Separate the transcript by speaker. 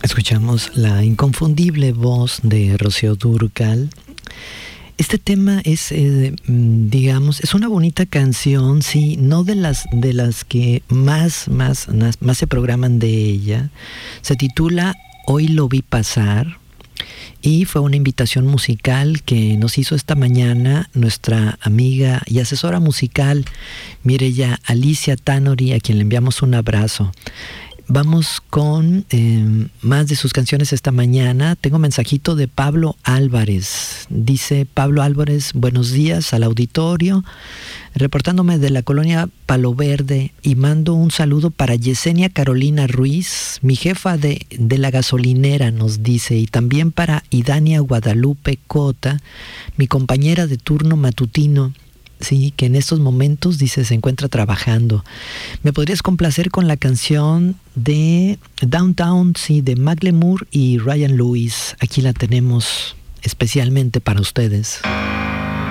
Speaker 1: Escuchamos la inconfundible voz de Rocío Dúrcal. Este tema es, digamos, es una bonita canción, sí, no de las que más se programan de ella. Se titula Hoy lo vi pasar y fue una invitación musical que nos hizo esta mañana nuestra amiga y asesora musical Mireya Alicia Tanori, a quien le enviamos un abrazo. Vamos con más de sus canciones esta mañana. Tengo un mensajito de Pablo Álvarez. Dice Pablo Álvarez, buenos días al auditorio, reportándome de la colonia Palo Verde, y mando un saludo para Yesenia Carolina Ruiz, mi jefa de la gasolinera, nos dice, y también para Idania Guadalupe Cota, mi compañera de turno matutino. Sí, que en estos momentos, dice, se encuentra trabajando. ¿Me podrías complacer con la canción de Downtown, sí, de Macklemore y Ryan Lewis? Aquí la tenemos especialmente para ustedes.